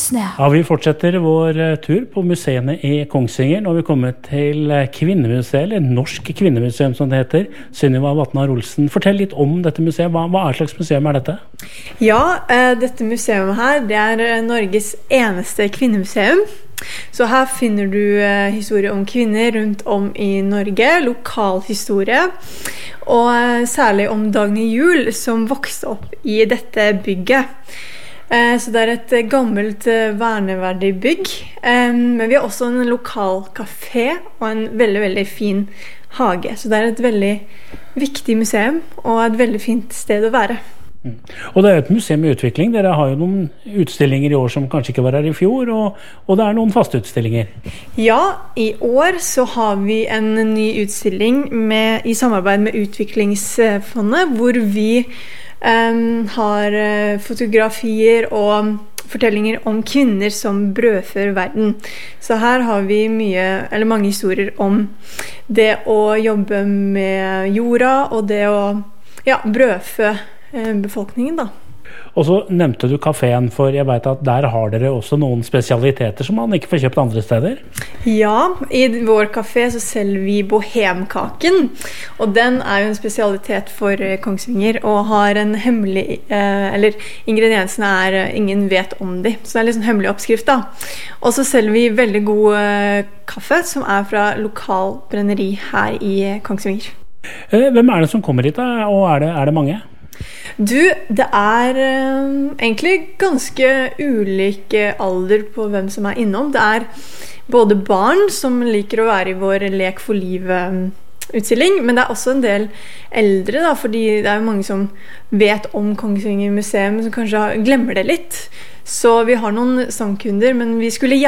Kunstner. Ja, vi fortsetter vår tur på museene i Kongsvinger. Nå har vi kommet til Kvinnemuseet, eller Norsk Kvinnemuseum som det heter. Sunniva Vatnar Olsen, fortell litt om dette museet. Hva slags museum dette? Ja, dette museet her, det Norges eneste kvinnemuseum. Så her finner du historie om kvinner rundt om i Norge, lokal historie, og særlig om Dagny Juel som vokste opp i dette bygget. Så det et gammelt verneverdig bygg, men vi har også en lokal kafé og en veldig, veldig fin hage. Så det et veldig viktig museum og et veldig fint sted å være. Og det et museum i utvikling. Dere har jo noen utstillinger i år som kanskje ikke var her i fjor, og det noen faste utstillinger. Ja, i år så har vi en ny utstilling i samarbeid med Utviklingsfondet, hvor vi har fotografier og fortellinger om kvinner som brødfør verden. Så her har vi mange historier om det å jobbe med jorda og det å brødfø befolkningen da. Og så nevnte du kaféen, for jeg vet at der har dere også noen spesialiteter som man ikke får kjøpt andre steder. Ja, i vår kafé så selger vi bohemkaken, og den jo en spesialitet for Kongsvinger, og har en hemmelig, ingrediensene ingen vet om de, så det litt sånn hemmelig oppskrift da. Og så selger vi veldig god kaffe, som fra lokal brenneri her i Kongsvinger. Hvem det som kommer hit da, og det mange? Du, det egentlig ganske ulik alder på hvem som innom. Det både barn som liker å være i vår Lek for livet-utstilling, men det også en del eldre, da, fordi det jo mange som vet om Kongsvinger museum, som kanskje glemmer det litt. Så vi har noen sangkunder, men vi skulle